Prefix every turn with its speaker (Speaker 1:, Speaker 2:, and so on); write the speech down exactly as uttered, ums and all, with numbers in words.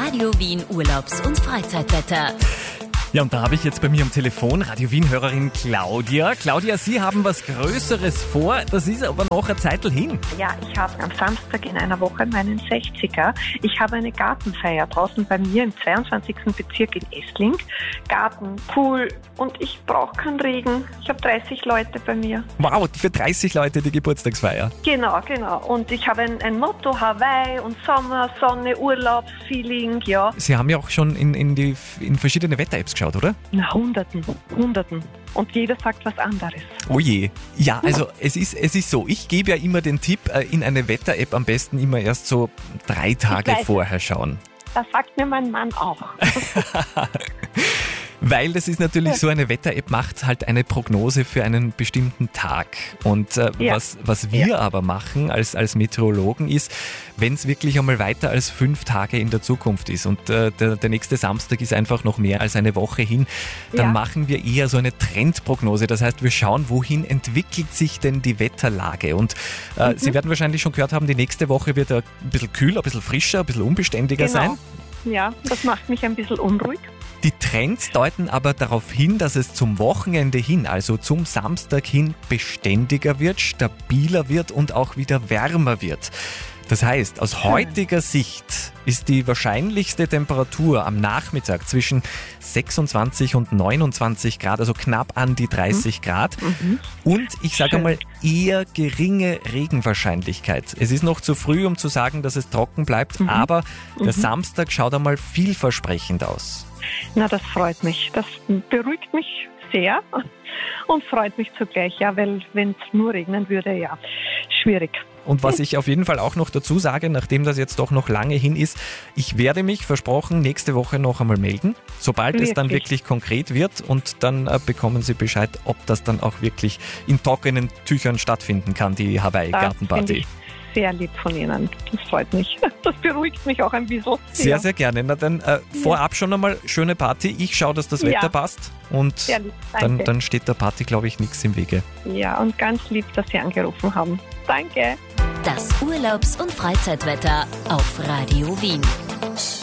Speaker 1: Radio Wien Urlaubs- und Freizeitwetter.
Speaker 2: Ja, und da habe ich jetzt bei mir am Telefon Radio Wien-Hörerin Claudia. Claudia, Sie haben was Größeres vor, das ist aber noch eine Zeitl hin.
Speaker 3: Ja, ich habe am Samstag in einer Woche meinen sechziger. Ich habe eine Gartenfeier draußen bei mir im zweiundzwanzigsten Bezirk in Essling. Garten, Pool und ich brauche keinen Regen. Ich habe dreißig Leute bei mir.
Speaker 2: Wow, für dreißig Leute die Geburtstagsfeier.
Speaker 3: Genau, genau. Und ich habe ein, ein Motto, Hawaii und Sommer, Sonne, Urlaubsfeeling, ja.
Speaker 2: Sie haben ja auch schon in, in, die, in verschiedene Wetter-Apps geschaut, oder?
Speaker 3: Na, Hunderten, Hunderten. Und jeder sagt was anderes.
Speaker 2: Oh je. Ja, also es ist, es ist so, ich gebe ja immer den Tipp, in eine Wetter-App am besten immer erst so drei Tage vorher schauen.
Speaker 3: Das sagt mir mein Mann auch.
Speaker 2: Weil das ist natürlich so, eine Wetter-App macht halt eine Prognose für einen bestimmten Tag. Und äh, ja. was, was wir ja. aber machen als, als Meteorologen ist, wenn es wirklich einmal weiter als fünf Tage in der Zukunft ist und äh, der, der nächste Samstag ist einfach noch mehr als eine Woche hin, dann ja. machen wir eher so eine Trendprognose. Das heißt, wir schauen, wohin entwickelt sich denn die Wetterlage. Und äh, mhm. Sie werden wahrscheinlich schon gehört haben, die nächste Woche wird ein bisschen kühler, ein bisschen frischer, ein bisschen unbeständiger
Speaker 3: genau.
Speaker 2: sein.
Speaker 3: Ja, das macht mich ein bisschen unruhig.
Speaker 2: Die Trends deuten aber darauf hin, dass es zum Wochenende hin, also zum Samstag hin, beständiger wird, stabiler wird und auch wieder wärmer wird. Das heißt, aus heutiger Sicht ist die wahrscheinlichste Temperatur am Nachmittag zwischen sechsundzwanzig und neunundzwanzig Grad, also knapp an die dreißig Grad. Mhm. Und ich sage einmal, eher geringe Regenwahrscheinlichkeit. Es ist noch zu früh, um zu sagen, dass es trocken bleibt, mhm. aber der mhm. Samstag schaut einmal vielversprechend aus.
Speaker 3: Na, das freut mich. Das beruhigt mich sehr und freut mich zugleich, ja, weil wenn es nur regnen würde, ja, schwierig.
Speaker 2: Und was ich auf jeden Fall auch noch dazu sage, nachdem das jetzt doch noch lange hin ist, ich werde mich, versprochen, nächste Woche noch einmal melden, sobald wirklich? es dann wirklich konkret wird und dann äh, bekommen Sie Bescheid, ob das dann auch wirklich in trockenen Tüchern stattfinden kann, die Hawaii-Gartenparty.
Speaker 3: Sehr lieb von Ihnen. Das freut mich. Das beruhigt mich auch ein bisschen.
Speaker 2: Sehr,
Speaker 3: ja.
Speaker 2: sehr gerne. Na dann äh, vorab schon einmal schöne Party. Ich schaue, dass das Wetter ja. passt und
Speaker 3: lieb,
Speaker 2: dann, dann steht der Party, glaube ich, nichts im Wege.
Speaker 3: Ja, und ganz lieb, dass Sie angerufen haben. Danke.
Speaker 1: Das Urlaubs- und Freizeitwetter auf Radio Wien.